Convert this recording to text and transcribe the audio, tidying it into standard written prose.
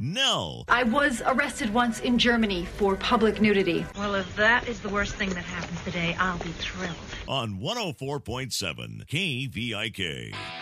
Nell. I was arrested once in Germany for public nudity. Well, if that is the worst thing that happens today, I'll be thrilled. On 104.7 KVIK.